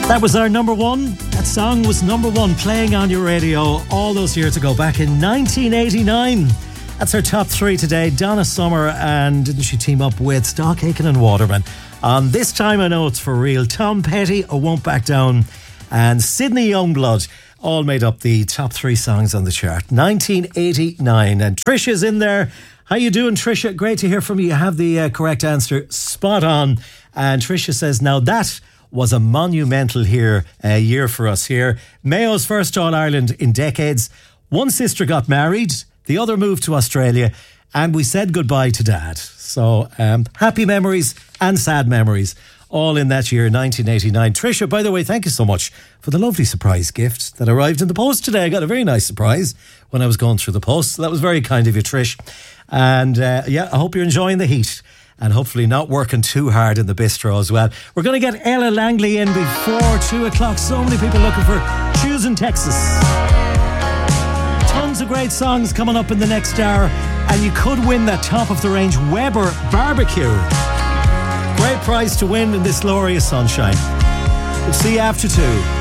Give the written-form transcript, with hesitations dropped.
That was our number one. That song was number one, playing on your radio all those years ago, back in 1989. That's our top three today. Donna Summer, and didn't she team up with Stock Aitken and Waterman? This time I know it's for real. Tom Petty, I Won't Back Down, and Sydney Youngblood all made up the top three songs on the chart. 1989, and Trisha's in there. How you doing, Trisha? Great to hear from you. You have the correct answer, spot on. And Trisha says, now that was a monumental year for us here. Mayo's first All-Ireland in decades. One sister got married, the other moved to Australia, and we said goodbye to Dad. So happy memories and sad memories, all in that year, 1989. Trisha, by the way, thank you so much for the lovely surprise gift that arrived in the post today. I got a very nice surprise when I was going through the post. So that was very kind of you, Trish. And I hope you're enjoying the heat, and hopefully not working too hard in the bistro as well. We're going to get Ella Langley in before 2 o'clock. So many people looking for Choosing Texas. Tons of great songs coming up in the next hour, and you could win that top of the range Weber barbecue. Great prize to win in this glorious sunshine. We'll see you after 2.